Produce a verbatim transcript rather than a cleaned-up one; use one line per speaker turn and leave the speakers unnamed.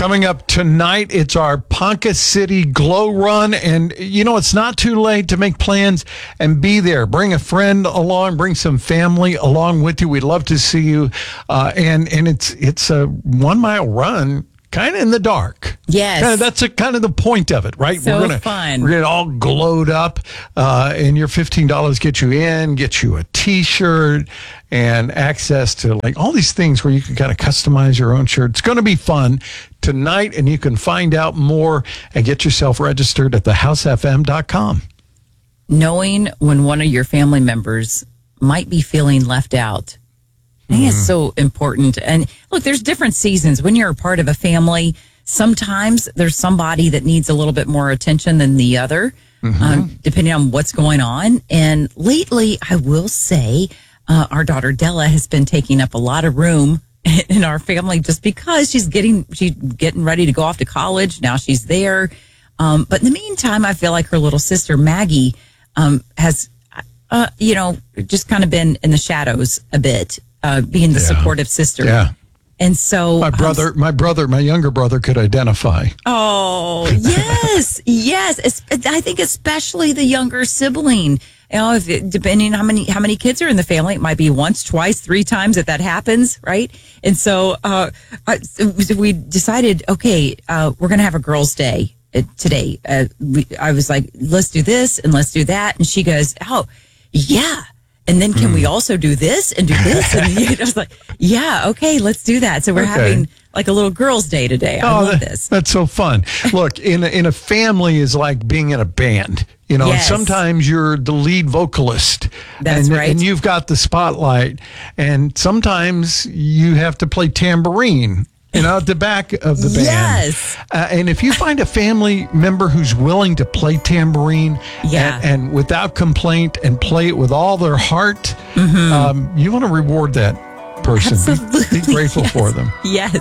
Coming up tonight, it's our Ponca City Glow Run. And, you know, it's not too late to make plans and be there. Bring a friend along, bring some family along with you. We'd love to see you. Uh, and, and it's, it's a one mile run. Kind of in the dark.
Yes.
Kinda, that's a, kind of the point of it, right?
So
we're gonna,
fun.
We're going to all glowed up, uh, and your fifteen dollars get you in, get you a T-shirt, and access to like all these things where you can kind of customize your own shirt. It's going to be fun tonight, and you can find out more and get yourself registered at the house f m dot com.
Knowing when one of your family members might be feeling left out, I think it's so important. And look, there's different seasons. When you're a part of a family, sometimes there's somebody that needs a little bit more attention than the other, mm-hmm. um, depending on what's going on. And lately, I will say, uh, our daughter Della has been taking up a lot of room in our family just because she's getting she's getting ready to go off to college. Now she's there. Um, but in the meantime, I feel like her little sister Maggie um, has, uh, you know, just kind of been in the shadows a bit. Uh, being the yeah. supportive sister.
Yeah.
And so
my brother, um, my brother, my younger brother could identify.
Oh, yes. yes. It's, I think especially the younger sibling, you know, if it, depending on how many, how many kids are in the family, it might be once, twice, three times that that happens. Right. And so, uh, we decided, okay, uh, we're going to have a girls' day today. Uh, we, I was like, let's do this and let's do that. And she goes, oh, yeah. And then can mm. we also do this and do this? And I was like, yeah, okay, let's do that. So we're okay. having like a little girls' day today. I
oh,
love
that,
this.
That's so fun. Look, in a, in a family is like being in a band. You know,
yes.
sometimes you're the lead vocalist.
That's
and,
right.
And you've got the spotlight. And sometimes you have to play tambourine. You know, at the back of the band.
Yes.
Uh, and if you find a family member who's willing to play tambourine
yeah.
and, and without complaint and play it with all their heart, mm-hmm. um, you want to reward that person.
Absolutely.
Be, be grateful
yes.
for them.
Yes.